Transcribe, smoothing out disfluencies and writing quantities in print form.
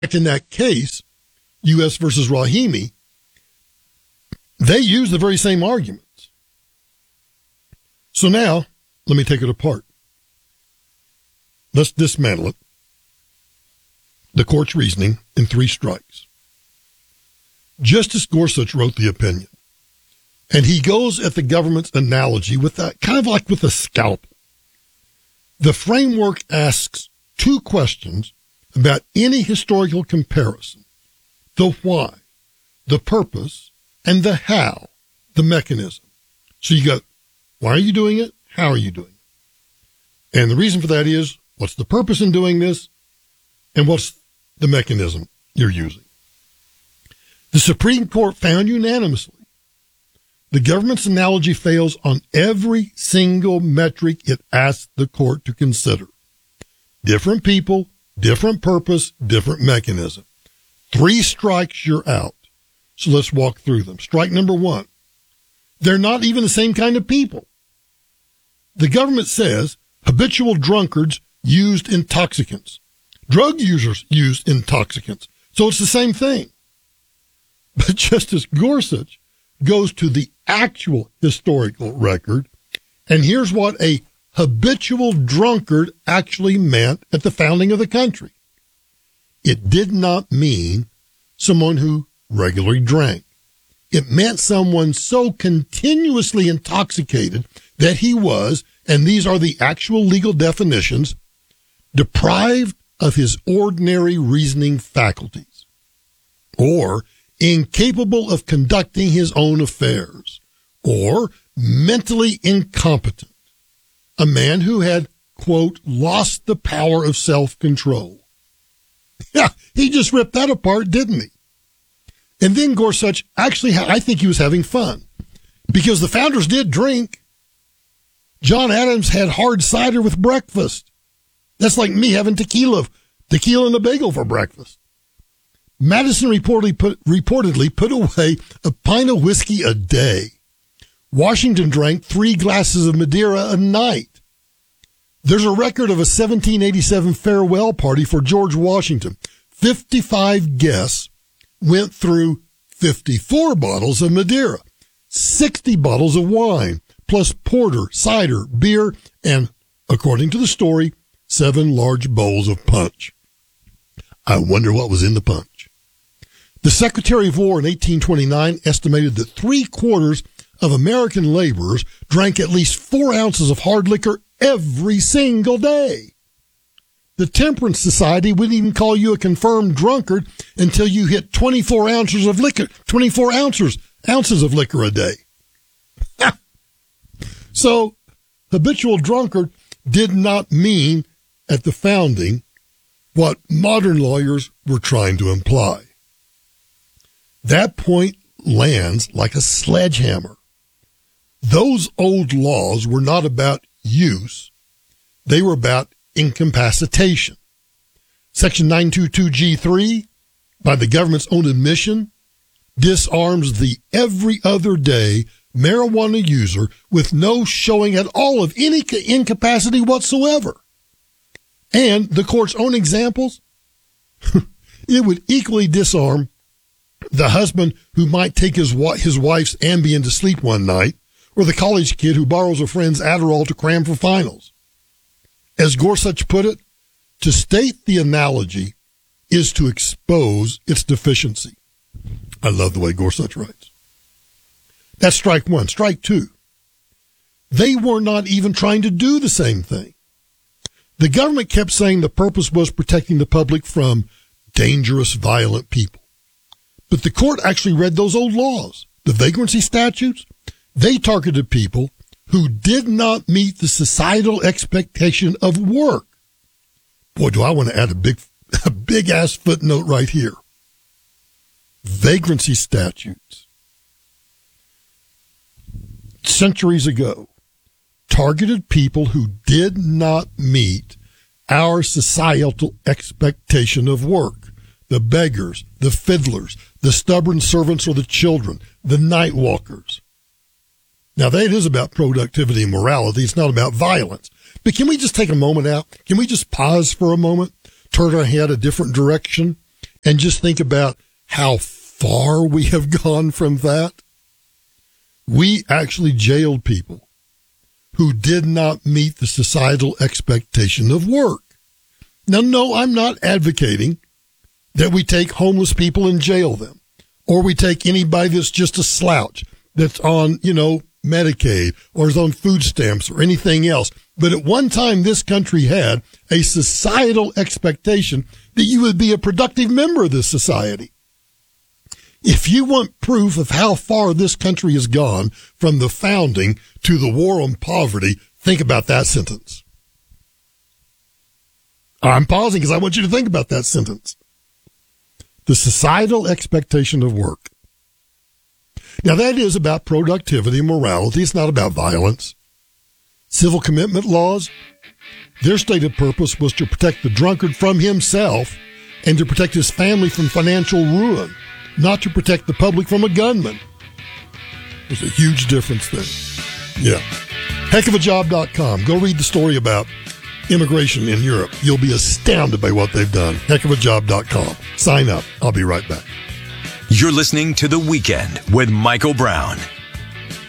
In that case, U.S. versus Rahimi, they use the very same arguments. So now, let me take it apart. Let's dismantle it. The court's reasoning in 3 strikes. Justice Gorsuch wrote the opinion, and he goes at the government's analogy with that, kind of like with a scalpel. The framework asks 2 questions about any historical comparison: the why, the purpose, and the how, the mechanism. So you got, why are you doing it? How are you doing it? And the reason for that is, what's the purpose in doing this? And what's the mechanism you're using? The Supreme Court found unanimously the government's analogy fails on every single metric it asked the court to consider. Different people, different purpose, different mechanism. 3 strikes, you're out. So let's walk through them. Strike number 1. They're not even the same kind of people. The government says habitual drunkards used intoxicants. Drug users used intoxicants. So it's the same thing. But Justice Gorsuch goes to the actual historical record, and here's what a habitual drunkard actually meant at the founding of the country. It did not mean someone who regularly drank. It meant someone so continuously intoxicated that he was, and these are the actual legal definitions, deprived of his ordinary reasoning faculties, or incapable of conducting his own affairs, or mentally incompetent. A man who had, quote, lost the power of self-control. Yeah, he just ripped that apart, didn't he? And then Gorsuch, actually, I think he was having fun, because the founders did drink. John Adams had hard cider with breakfast. That's like me having tequila and a bagel for breakfast. Madison reportedly put away a pint of whiskey a day. Washington drank 3 glasses of Madeira a night. There's a record of a 1787 farewell party for George Washington. 55 guests went through 54 bottles of Madeira, 60 bottles of wine, plus porter, cider, beer, and, according to the story, 7 large bowls of punch. I wonder what was in the punch. The Secretary of War in 1829 estimated that 3/4 of American laborers drank at least 4 ounces of hard liquor every single day. The Temperance Society wouldn't even call you a confirmed drunkard until you hit 24 ounces of liquor, 24 ounces of liquor a day. So, habitual drunkard did not mean at the founding what modern lawyers were trying to imply. That point lands like a sledgehammer. Those old laws were not about use. They were about incapacitation. Section 922G3, by the government's own admission, disarms the every other day marijuana user with no showing at all of any incapacity whatsoever. And the court's own examples, it would equally disarm the husband who might take his wife's Ambien to sleep one night, or the college kid who borrows a friend's Adderall to cram for finals. As Gorsuch put it, to state the analogy is to expose its deficiency. I love the way Gorsuch writes. That's strike 1. Strike 2. They were not even trying to do the same thing. The government kept saying the purpose was protecting the public from dangerous, violent people. But the court actually read those old laws, the vagrancy statutes. They targeted people who did not meet the societal expectation of work. Boy, do I want to add a big ass footnote right here. Vagrancy statutes, centuries ago, targeted people who did not meet our societal expectation of work. The beggars, the fiddlers, the stubborn servants or the children, the night walkers. Now, that is about productivity and morality. It's not about violence. But can we just take a moment out? Can we just pause for a moment, turn our head a different direction, and just think about how far we have gone from that. We actually jailed people who did not meet the societal expectation of work. Now, no, I'm not advocating that we take homeless people and jail them, or we take anybody that's just a slouch, that's on, Medicaid or is on food stamps or anything else. But at one time, this country had a societal expectation that you would be a productive member of this society. If you want proof of how far this country has gone from the founding to the war on poverty, think about that sentence. I'm pausing because I want you to think about that sentence. The societal expectation of work. Now, that is about productivity and morality. It's not about violence. Civil commitment laws, their stated purpose was to protect the drunkard from himself and to protect his family from financial ruin, not to protect the public from a gunman. There's a huge difference there. Yeah. HeckofAjob.com. Go read the story about immigration in Europe. You'll be astounded by what they've done. HeckofAjob.com. Sign up. I'll be right back. You're listening to The Weekend with Michael Brown.